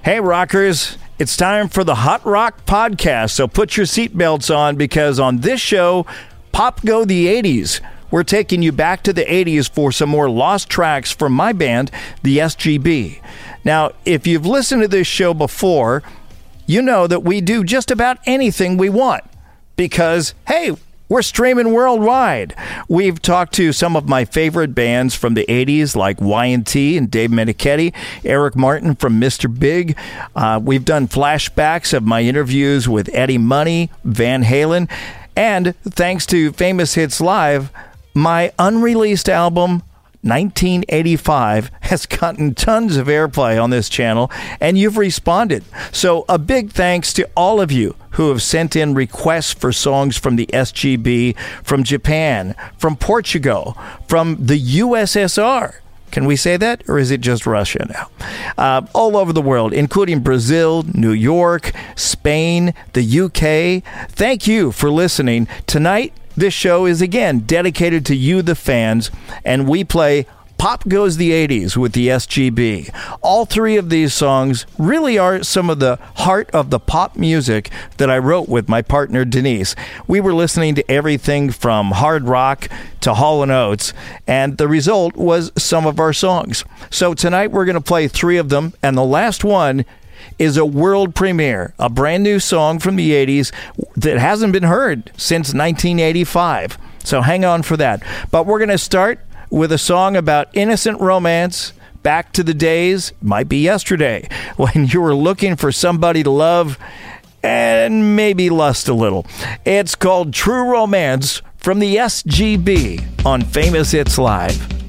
Hey, rockers, it's time for the Hot Rock Podcast, so put your seatbelts on because on this show, Pop Go the 80s, we're taking you back to the 80s for some more lost tracks from my band, the SGB. Now, if you've listened to this show before, you know that we do just about anything we want because, hey, we're streaming worldwide. We've talked to some of my favorite bands from the 80s like Y&T and Dave Meniketti, Eric Martin from Mr. Big. We've done flashbacks of my interviews with Eddie Money, Van Halen, and thanks to Famous Hits Live, my unreleased album, 1985, has gotten tons of airplay on this channel, and you've responded. So a big thanks to all of you who have sent in requests for songs from the SGB, from Japan, from Portugal, from the USSR. Can we say that, or is it just Russia now? All over the world, including Brazil, New York, Spain, the UK. Thank you for listening. Tonight, this show is again dedicated to you, the fans, and we play Pop Goes the 80s with the SGB. All three of these songs really are some of the heart of the pop music that I wrote with my partner Denise. We were listening to everything from hard rock to Hall & Oates, and the result was some of our songs. So tonight we're going to play three of them, and the last one is a world premiere, a brand new song from the 80s that hasn't been heard since 1985. So hang on for that. But we're going to start with a song about innocent romance back to the days, might be yesterday, when you were looking for somebody to love and maybe lust a little. It's called True Romance from the SGB on Famous Hits Live.